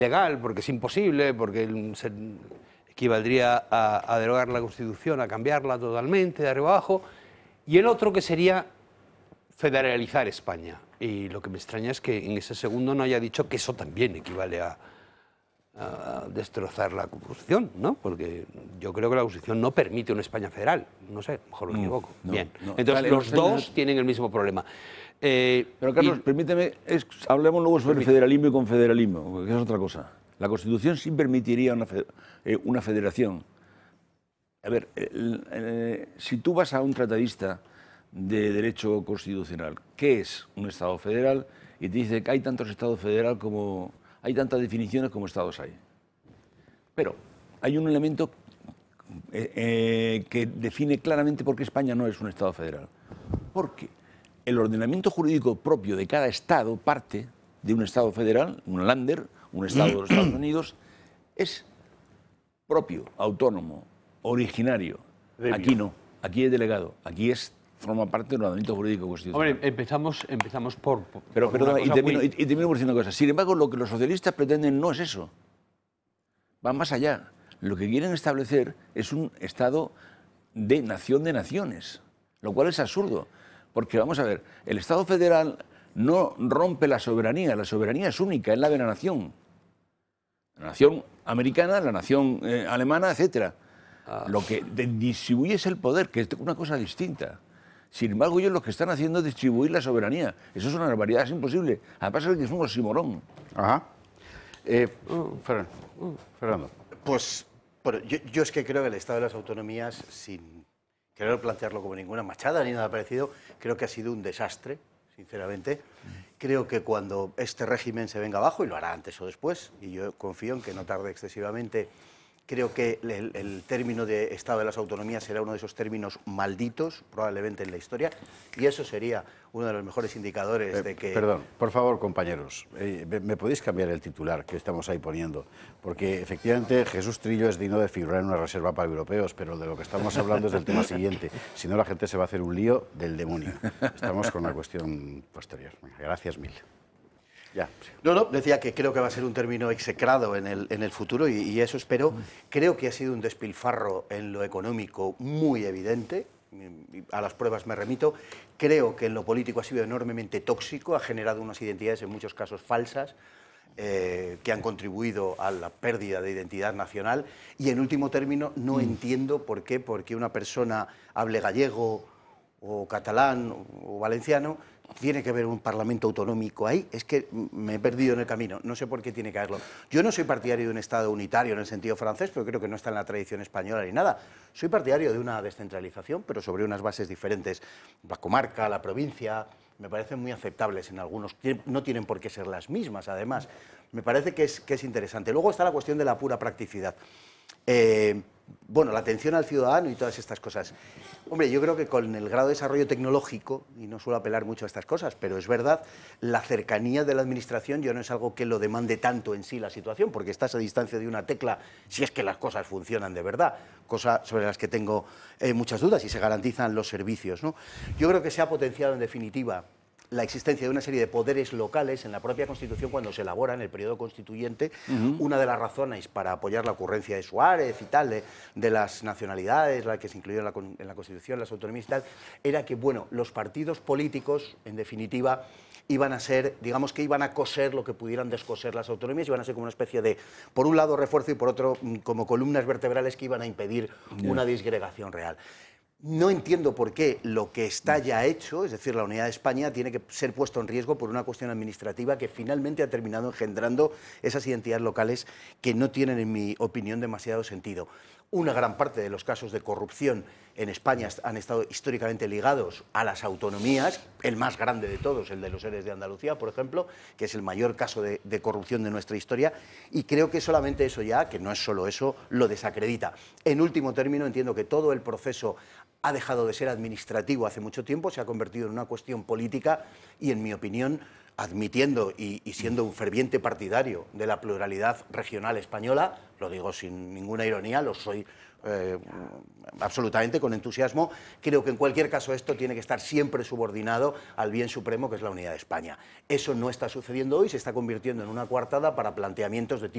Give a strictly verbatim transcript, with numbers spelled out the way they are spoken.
legal, porque es imposible, porque se equivaldría a, a derogar la Constitución, a cambiarla totalmente de arriba abajo, y el otro que sería federalizar España. Y lo que me extraña es que en ese segundo no haya dicho que eso también equivale a, a destrozar la Constitución, ¿no? Porque yo creo que la Constitución no permite una España federal. No sé, mejor me equivoco. No, Bien. no. Entonces, Vale, los no, dos no. tienen el mismo problema. Eh, Pero, Carlos, y, permíteme, es, hablemos luego sobre permíteme. federalismo y confederalismo, que es otra cosa. La Constitución sí permitiría una, fe, eh, una federación. A ver, el, el, si tú vas a un tratadista de derecho constitucional, ¿qué es un Estado federal? Y te dice que hay tantos Estados federales como... hay tantas definiciones como Estados hay. Pero hay un elemento eh, eh, que define claramente por qué España no es un Estado federal. Porque el ordenamiento jurídico propio de cada Estado parte de un Estado federal, un Länder, un Estado de los Estados Unidos, es propio, autónomo, originario. Aquí no, aquí es delegado, aquí es, forma parte del ordenamiento jurídico constitucional. Hombre, empezamos, empezamos por... por Pero, por perdona, y termino, muy... y, y termino por diciendo una cosa. Sin embargo, lo que los socialistas pretenden no es eso. Van más allá. Lo que quieren establecer es un Estado de nación de naciones, lo cual es absurdo. Porque, vamos a ver, el Estado federal no rompe la soberanía, la soberanía es única, es la de la nación. La nación americana, la nación eh, alemana, etcétera. Ah. Lo que distribuye es el poder, que es una cosa distinta. Sin embargo, ellos lo que están haciendo es distribuir la soberanía. Eso es una barbaridad, es imposible. Además es que es un oxímoron. Ajá. Eh, uh, Fernando. Uh, Fernando. Pues, pero yo, yo es que creo que el Estado de las Autonomías, sin querer plantearlo como ninguna machada ni nada parecido, creo que ha sido un desastre, sinceramente. Creo que cuando este régimen se venga abajo, y lo hará antes o después, y yo confío en que no tarde excesivamente, creo que el, el término de Estado de las Autonomías será uno de esos términos malditos, probablemente en la historia, y eso sería uno de los mejores indicadores Eh, de que... Perdón, por favor, compañeros, eh, ¿me podéis cambiar el titular que estamos ahí poniendo? Porque efectivamente Jesús Trillo es digno de figurar en una reserva para europeos, pero de lo que estamos hablando es del tema siguiente. Si no, la gente se va a hacer un lío del demonio. Estamos con la cuestión posterior. Gracias mil. Ya, sí. No, no, decía que creo que va a ser un término execrado en el, en el futuro y, y eso espero. Creo que ha sido un despilfarro en lo económico muy evidente, a las pruebas me remito. Creo que en lo político ha sido enormemente tóxico, ha generado unas identidades en muchos casos falsas, eh, que han contribuido a la pérdida de identidad nacional y en último término no mm. entiendo por qué, porque una persona hable gallego o catalán o valenciano, tiene que haber un parlamento autonómico ahí. Es que me he perdido en el camino, no sé por qué tiene que haberlo. Yo no soy partidario de un Estado unitario en el sentido francés, pero creo que no está en la tradición española ni nada. Soy partidario de una descentralización, pero sobre unas bases diferentes. La comarca, la provincia, me parecen muy aceptables en algunos. No tienen por qué ser las mismas, además. Me parece que es, que es interesante. Luego está la cuestión de la pura practicidad. Eh, bueno, la atención al ciudadano y todas estas cosas. Hombre, yo creo que con el grado de desarrollo tecnológico, y no suelo apelar mucho a estas cosas, pero es verdad, la cercanía de la administración yo no es algo que lo demande tanto en sí la situación, porque estás a distancia de una tecla, si es que las cosas funcionan de verdad, cosa sobre las que tengo eh, muchas dudas y se garantizan los servicios, ¿no? Yo creo que se ha potenciado en definitiva la existencia de una serie de poderes locales en la propia Constitución cuando se elabora en el periodo constituyente. Uh-huh. Una de las razones para apoyar la ocurrencia de Suárez y tal, de, de las nacionalidades, la que se incluyó en la, en la Constitución, las autonomías y tal, era que, bueno, los partidos políticos, en definitiva, iban a ser, digamos que iban a coser lo que pudieran descoser las autonomías, iban a ser como una especie de, por un lado, refuerzo y por otro, como columnas vertebrales que iban a impedir yeah. una disgregación real. No entiendo por qué lo que está ya hecho, es decir, la unidad de España, tiene que ser puesto en riesgo por una cuestión administrativa que finalmente ha terminado engendrando esas identidades locales que no tienen, en mi opinión, demasiado sentido. Una gran parte de los casos de corrupción en España han estado históricamente ligados a las autonomías, el más grande de todos, el de los Eres de Andalucía, por ejemplo, que es el mayor caso de, de corrupción de nuestra historia, y creo que solamente eso ya, que no es solo eso, lo desacredita. En último término, entiendo que todo el proceso ha dejado de ser administrativo hace mucho tiempo, se ha convertido en una cuestión política y, en mi opinión, admitiendo y, y siendo un ferviente partidario de la pluralidad regional española, lo digo sin ninguna ironía, lo soy eh, absolutamente con entusiasmo, creo que en cualquier caso esto tiene que estar siempre subordinado al bien supremo que es la unidad de España. Eso no está sucediendo hoy, se está convirtiendo en una coartada para planteamientos de tipo